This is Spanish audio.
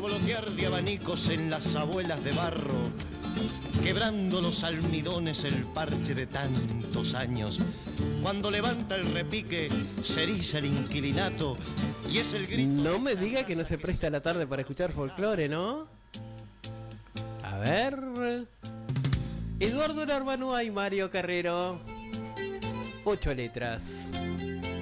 revolotear de abanicos en las abuelas de barro, quebrando los almidones el parche de tantos años. Cuando levanta el repique, se eriza el inquilinato y es el grito. No me diga que no se presta la tarde para escuchar folclore, ¿no? A ver. Eduardo Narváez y Mario Carrero. 8 letras.